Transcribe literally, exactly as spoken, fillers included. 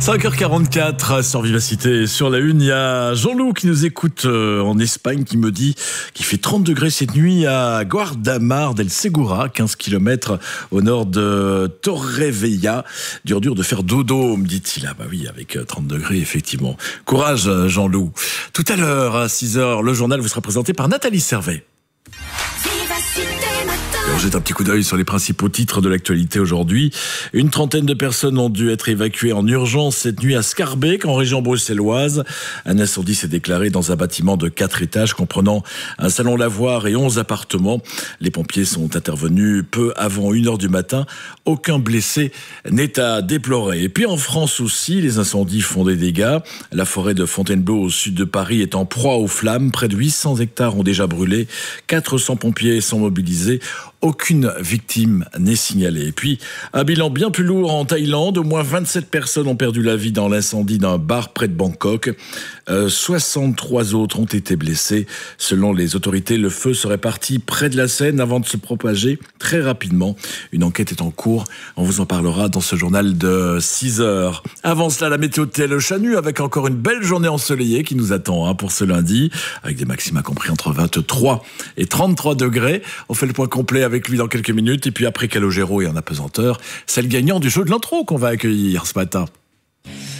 cinq heures quarante-quatre sur Vivacité. Sur la une, il y a Jean-Loup qui nous écoute euh, en Espagne, qui me dit qu'il fait trente degrés cette nuit à Guardamar del Segura, quinze kilomètres au nord de Torrevella. Dur dur de faire dodo, me dit-il. Ah bah oui, avec trente degrés, effectivement. Courage, Jean-Loup. Tout à l'heure, à six heures, le journal vous sera présenté par Nathalie Servet. On jette un petit coup d'œil sur les principaux titres de l'actualité aujourd'hui. Une trentaine de personnes ont dû être évacuées en urgence cette nuit à Schaerbeek, en région bruxelloise. Un incendie s'est déclaré dans un bâtiment de quatre étages comprenant un salon lavoir et onze appartements. Les pompiers sont intervenus peu avant une heure du matin. Aucun blessé n'est à déplorer. Et puis en France aussi, les incendies font des dégâts. La forêt de Fontainebleau au sud de Paris est en proie aux flammes. Près de huit cents hectares ont déjà brûlé. quatre cents pompiers sont mobilisés. Aucune victime n'est signalée. Et puis, un bilan bien plus lourd en Thaïlande. Au moins vingt-sept personnes ont perdu la vie dans l'incendie d'un bar près de Bangkok. Euh, soixante-trois autres ont été blessés. Selon les autorités, le feu serait parti près de la scène avant de se propager très rapidement. Une enquête est en cours. On vous en parlera dans ce journal de six heures. Avant cela, la météo de Tel Chanu avec encore une belle journée ensoleillée qui nous attend hein, pour ce lundi, avec des maxima compris entre vingt-trois et trente-trois degrés. On fait le point complet avec lui dans quelques minutes. Et puis après Calogero et en apesanteur, c'est le gagnant du jeu de l'intro qu'on va accueillir ce matin.